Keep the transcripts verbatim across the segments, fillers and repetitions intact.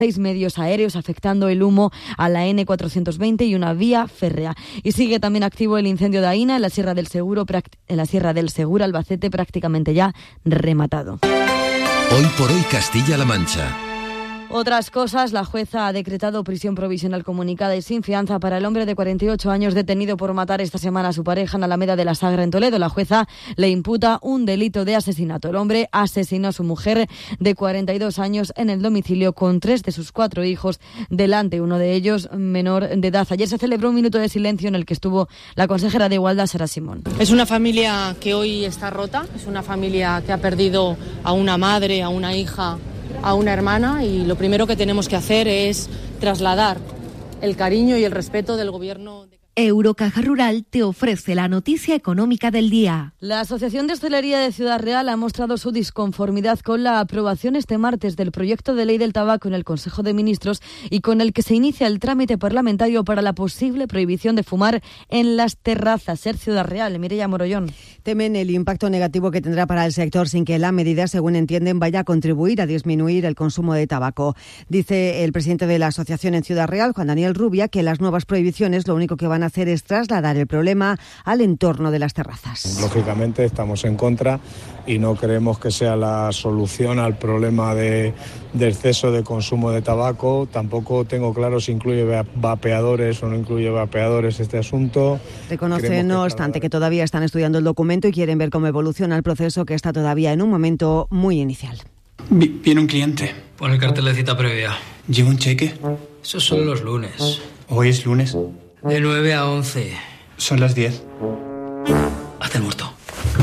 seis medios aéreos, afectando el humo a la ene cuatrocientos veinte y una vía férrea. Y sigue también activo el incendio de Aína en la Sierra del Seguro, en la Sierra del Segura, Albacete, prácticamente ya rematado. Hoy por hoy Castilla-La Mancha. Otras cosas, la jueza ha decretado prisión provisional comunicada y sin fianza para el hombre de cuarenta y ocho años detenido por matar esta semana a su pareja en Alameda de la Sagra, en Toledo. La jueza le imputa un delito de asesinato. El hombre asesinó a su mujer de cuarenta y dos años en el domicilio con tres de sus cuatro hijos delante, uno de ellos menor de edad. Ayer se celebró un minuto de silencio en el que estuvo la consejera de Igualdad, Sara Simón. Es una familia que hoy está rota, es una familia que ha perdido a una madre, a una hija, a una hermana, y lo primero que tenemos que hacer es trasladar el cariño y el respeto del Gobierno. Eurocaja Rural te ofrece la noticia económica del día. La Asociación de Hostelería de Ciudad Real ha mostrado su disconformidad con la aprobación este martes del proyecto de ley del tabaco en el Consejo de Ministros y con el que se inicia el trámite parlamentario para la posible prohibición de fumar en las terrazas. Ser Ciudad Real, Mireia Morollón. Temen el impacto negativo que tendrá para el sector sin que la medida, según entienden, vaya a contribuir a disminuir el consumo de tabaco. Dice el presidente de la asociación en Ciudad Real, Juan Daniel Rubia, que las nuevas prohibiciones lo único que van a hacer es trasladar el problema al entorno de las terrazas. Lógicamente estamos en contra y no creemos que sea la solución al problema de, de exceso de consumo de tabaco. Tampoco tengo claro si incluye vapeadores o no incluye vapeadores este asunto. Reconoce, no obstante, que todavía están estudiando el documento y quieren ver cómo evoluciona el proceso, que está todavía en un momento muy inicial. Viene un cliente. Pon el cartel de cita previa. ¿Lleva un cheque? Eso son los lunes. ¿Hoy es lunes? De nueve a once. Son las diez. Hazte el muerto.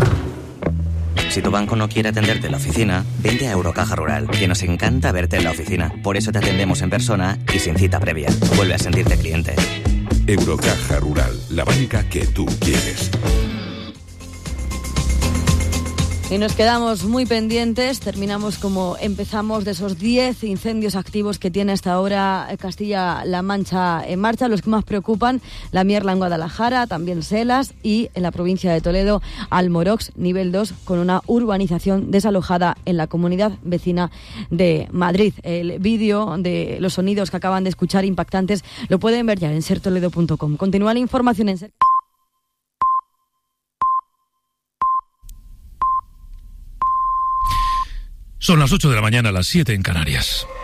Si tu banco no quiere atenderte en la oficina, vente a Eurocaja Rural, que nos encanta verte en la oficina. Por eso te atendemos en persona y sin cita previa. Vuelve a sentirte cliente. Eurocaja Rural, la banca que tú quieres. Y nos quedamos muy pendientes, terminamos como empezamos, de esos diez incendios activos que tiene hasta ahora Castilla-La Mancha en marcha. Los que más preocupan, la Mierla en Guadalajara, también Selas, y en la provincia de Toledo, Almorox, nivel dos, con una urbanización desalojada en la comunidad vecina de Madrid. El vídeo de los sonidos que acaban de escuchar, impactantes, lo pueden ver ya en ser toledo punto com. Continúa la información en Ser. Son las ocho de la mañana, las siete en Canarias.